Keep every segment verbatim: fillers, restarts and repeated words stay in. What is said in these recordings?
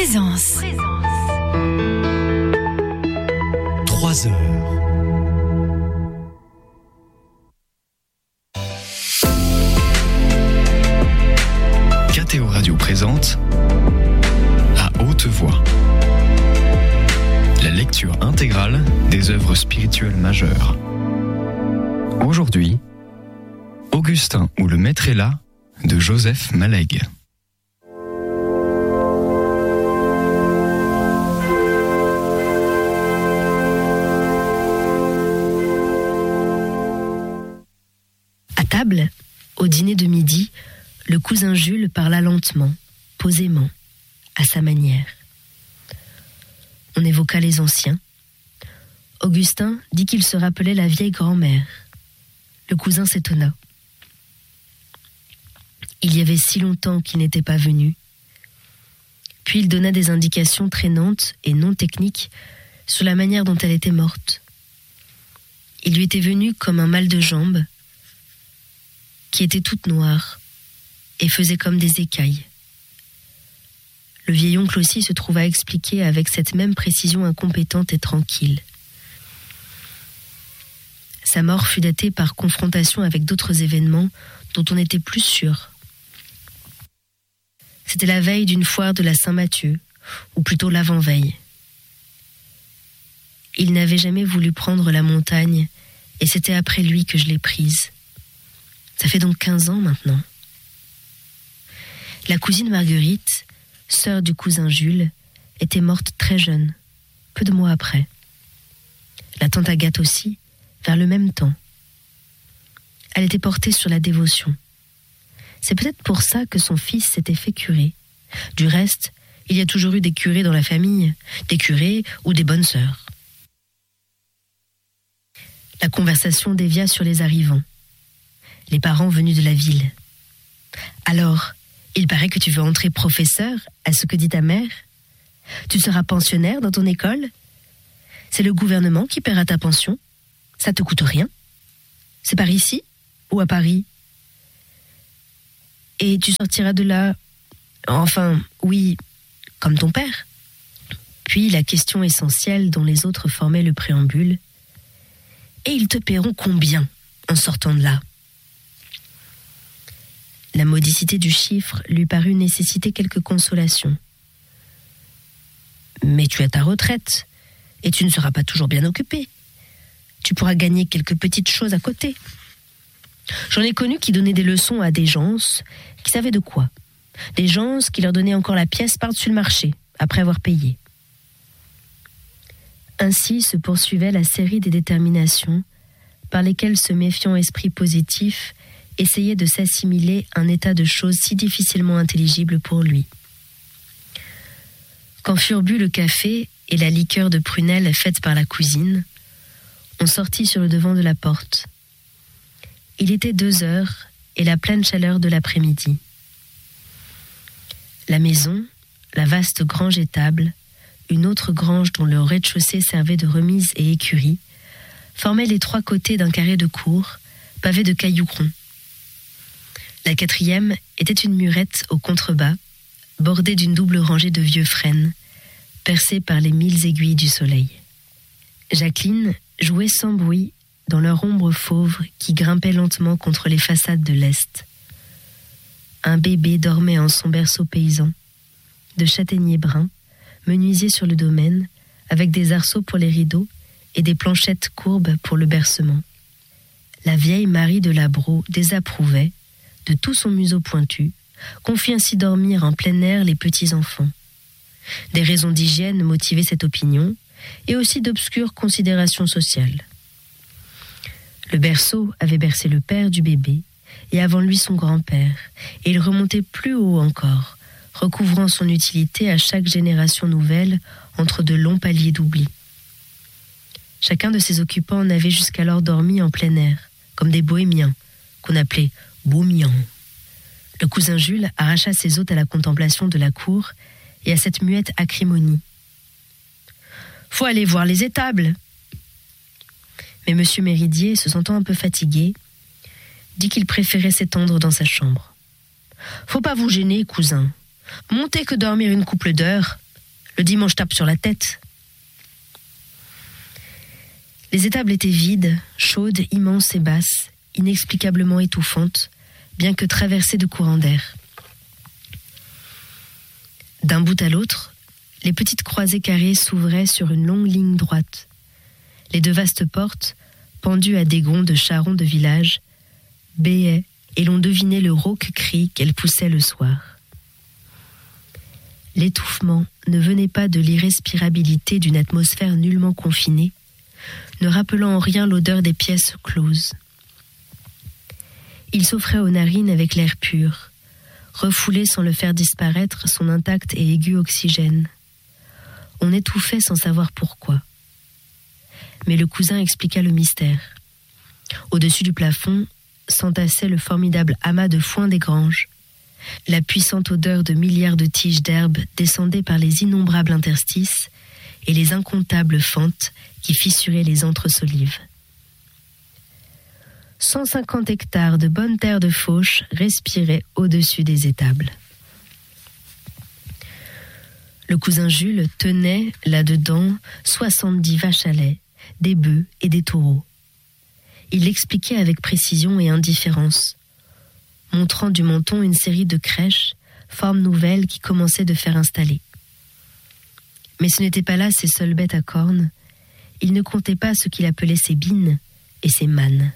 Présence. Trois heures. K T O Radio présente À haute voix la lecture intégrale des œuvres spirituelles majeures. Aujourd'hui, Augustin ou le maître est là de Joseph Malegue. À table, au dîner de midi, le cousin Jules parla lentement, posément, à sa manière. On évoqua les anciens. Augustin dit qu'il se rappelait la vieille grand-mère. Le cousin s'étonna. Il y avait si longtemps qu'il n'était pas venu. Puis il donna des indications traînantes et non techniques sur la manière dont elle était morte. Il lui était venu comme un mal de jambe, qui était toute noire et faisait comme des écailles. Le vieil oncle aussi se trouva expliquer avec cette même précision incompétente et tranquille. Sa mort fut datée par confrontation avec d'autres événements dont on n'était plus sûr. C'était la veille d'une foire de la Saint-Mathieu, ou plutôt l'avant-veille. Il n'avait jamais voulu prendre la montagne, et c'était après lui que je l'ai prise. Ça fait donc quinze ans maintenant. La cousine Marguerite, sœur du cousin Jules, était morte très jeune, peu de mois après. La tante Agathe aussi, vers le même temps. Elle était portée sur la dévotion. C'est peut-être pour ça que son fils s'était fait curer. Du reste, il y a toujours eu des curés dans la famille, des curés ou des bonnes sœurs. La conversation dévia sur les arrivants, les parents venus de la ville. Alors, il paraît que tu veux entrer professeur, à ce que dit ta mère. Tu seras pensionnaire dans ton école. C'est le gouvernement qui paiera ta pension. Ça te coûte rien. C'est par ici ou à Paris. Et tu sortiras de là, enfin, oui, comme ton père. Puis la question essentielle dont les autres formaient le préambule. Et ils te paieront combien en sortant de là ? La modicité du chiffre lui parut nécessiter quelques consolations. Mais tu as ta retraite, et tu ne seras pas toujours bien occupé. Tu pourras gagner quelques petites choses à côté. J'en ai connu qui donnaient des leçons à des gens qui savaient de quoi. Des gens qui leur donnaient encore la pièce par-dessus le marché, après avoir payé. Ainsi se poursuivait la série des déterminations par lesquelles ce méfiant esprit positif essayait de s'assimiler un état de choses si difficilement intelligible pour lui. Quand furent bu le café et la liqueur de prunelle faite par la cousine, on sortit sur le devant de la porte. Il était deux heures et la pleine chaleur de l'après-midi. La maison, la vaste grange étable, une autre grange dont le rez-de-chaussée servait de remise et écurie, formaient les trois côtés d'un carré de cour, pavé de cailloux ronds. La quatrième était une murette au contrebas, bordée d'une double rangée de vieux frênes, percés par les mille aiguilles du soleil. Jacqueline jouait sans bruit dans leur ombre fauve qui grimpait lentement contre les façades de l'Est. Un bébé dormait en son berceau paysan, de châtaignier brun, menuisier sur le domaine, avec des arceaux pour les rideaux et des planchettes courbes pour le bercement. La vieille Marie de Labro désapprouvait, de tout son museau pointu, qu'on fît ainsi dormir en plein air les petits-enfants. Des raisons d'hygiène motivaient cette opinion, et aussi d'obscures considérations sociales. Le berceau avait bercé le père du bébé, et avant lui son grand-père, et il remontait plus haut encore, recouvrant son utilité à chaque génération nouvelle entre de longs paliers d'oubli. Chacun de ses occupants n'avait jusqu'alors dormi en plein air, comme des bohémiens, qu'on appelait Boumian. Le cousin Jules arracha ses hôtes à la contemplation de la cour et à cette muette acrimonie. « Faut aller voir les étables !» Mais monsieur Méridier, se sentant un peu fatigué, dit qu'il préférait s'étendre dans sa chambre. « Faut pas vous gêner, cousin. Montez que dormir une couple d'heures. Le dimanche tape sur la tête. Les étables étaient vides, chaudes, immenses et basses, inexplicablement étouffantes, bien que traversées de courants d'air. D'un bout à l'autre, les petites croisées carrées s'ouvraient sur une longue ligne droite. Les deux vastes portes, pendues à des gonds de charrons de village, béaient et l'on devinait le rauque cri qu'elles poussaient le soir. L'étouffement ne venait pas de l'irrespirabilité d'une atmosphère nullement confinée, ne rappelant en rien l'odeur des pièces closes. Il s'offrait aux narines avec l'air pur, refoulé sans le faire disparaître son intact et aigu oxygène. On étouffait sans savoir pourquoi. Mais le cousin expliqua le mystère. Au-dessus du plafond s'entassait le formidable amas de foin des granges. La puissante odeur de milliards de tiges d'herbe descendait par les innombrables interstices et les incomptables fentes qui fissuraient les antres solives. cent cinquante hectares de bonne terre de fauche respiraient au-dessus des étables. Le cousin Jules tenait, là-dedans, soixante-dix vaches à lait, des bœufs et des taureaux. Il l'expliquait avec précision et indifférence, montrant du menton une série de crèches, formes nouvelles qui commençaient de faire installer. Mais ce n'étaient pas là ses seules bêtes à cornes. Il ne comptait pas ce qu'il appelait ses bines et ses mânes.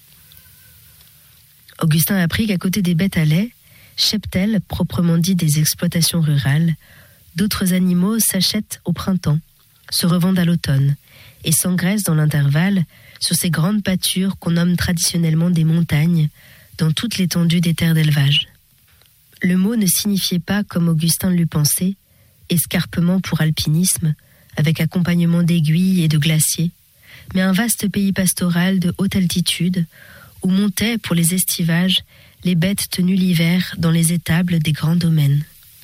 Augustin apprit qu'à côté des bêtes à lait, cheptels, proprement dit des exploitations rurales, d'autres animaux s'achètent au printemps, se revendent à l'automne, et s'engraissent dans l'intervalle sur ces grandes pâtures qu'on nomme traditionnellement des montagnes, dans toute l'étendue des terres d'élevage. Le mot ne signifiait pas, comme Augustin l'eût pensé, escarpement pour alpinisme, avec accompagnement d'aiguilles et de glaciers, mais un vaste pays pastoral de haute altitude, où montaient, pour les estivages, les bêtes tenues l'hiver dans les étables des grands domaines.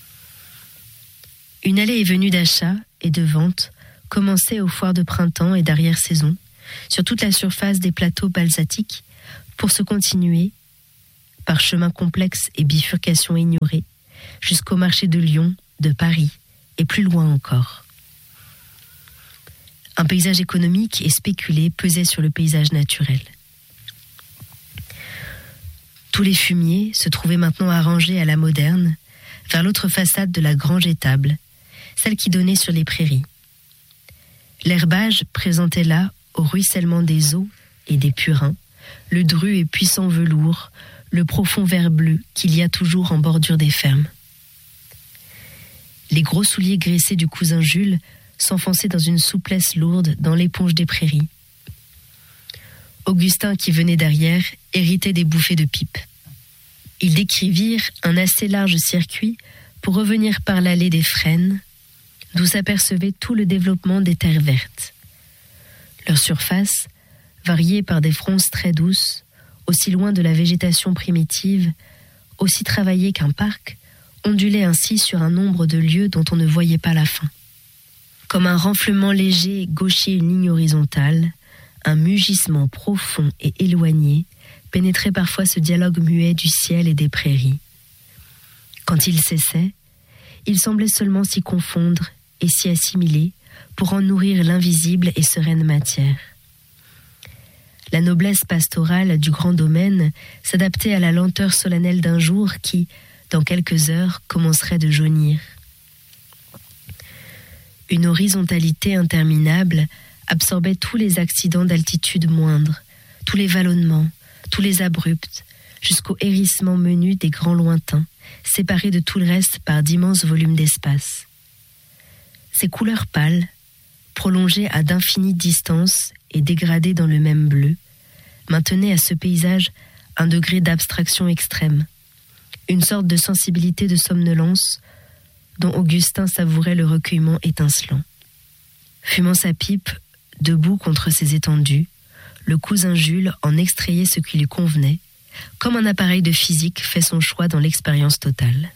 Une allée et venue d'achat et de vente commençait aux foires de printemps et d'arrière-saison, sur toute la surface des plateaux balsatiques, pour se continuer, par chemins complexes et bifurcations ignorées, jusqu'au marché de Lyon, de Paris, et plus loin encore. Un paysage économique et spéculé pesait sur le paysage naturel. Tous les fumiers se trouvaient maintenant arrangés à la moderne, vers l'autre façade de la grange étable, celle qui donnait sur les prairies. L'herbage présentait là, au ruissellement des eaux et des purins, le dru et puissant velours, le profond vert bleu qu'il y a toujours en bordure des fermes. Les gros souliers graissés du cousin Jules s'enfonçaient dans une souplesse lourde dans l'éponge des prairies. Augustin, qui venait derrière, héritait des bouffées de pipe. Ils décrivirent un assez large circuit pour revenir par l'allée des Frênes, d'où s'apercevait tout le développement des terres vertes. Leur surface, variée par des fronces très douces, aussi loin de la végétation primitive, aussi travaillée qu'un parc, ondulait ainsi sur un nombre de lieux dont on ne voyait pas la fin. Comme un renflement léger gauchier une ligne horizontale, un mugissement profond et éloigné pénétrait parfois ce dialogue muet du ciel et des prairies. Quand il cessait, il semblait seulement s'y confondre et s'y assimiler pour en nourrir l'invisible et sereine matière. La noblesse pastorale du grand domaine s'adaptait à la lenteur solennelle d'un jour qui, dans quelques heures, commencerait de jaunir. Une horizontalité interminable absorbait tous les accidents d'altitude moindre, tous les vallonnements, tous les abrupts, jusqu'au hérissement menu des grands lointains, séparés de tout le reste par d'immenses volumes d'espace. Ces couleurs pâles, prolongées à d'infinies distances et dégradées dans le même bleu, maintenaient à ce paysage un degré d'abstraction extrême, une sorte de sensibilité de somnolence dont Augustin savourait le recueillement étincelant. Fumant sa pipe, debout contre ces étendues, le cousin Jules en extrayait ce qui lui convenait, comme un appareil de physique fait son choix dans l'expérience totale.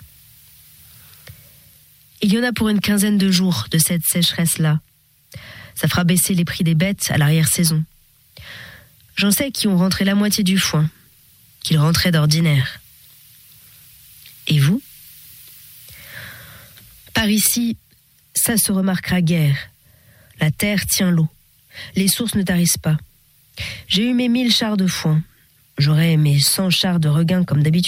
Il y en a pour une quinzaine de jours de cette sécheresse-là. Ça fera baisser les prix des bêtes à l'arrière-saison. J'en sais qui ont rentré la moitié du foin, qu'ils rentraient d'ordinaire. Et vous ? Par ici, Ça se remarquera guère. La terre tient l'eau. Les sources ne tarissent pas. J'ai eu mes mille chars de foin. J'aurais mes cent chars de regain comme d'habitude. »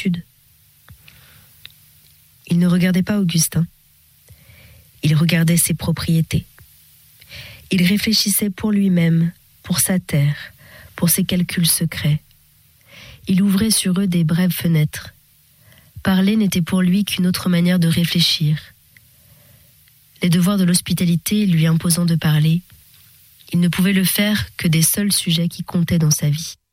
Il ne regardait pas Augustin. Il regardait ses propriétés. Il réfléchissait pour lui-même, pour sa terre, pour ses calculs secrets. Il ouvrait sur eux des brèves fenêtres. Parler n'était pour lui qu'une autre manière de réfléchir. Les devoirs de l'hospitalité lui imposant de parler, il ne pouvait le faire que des seuls sujets qui comptaient dans sa vie.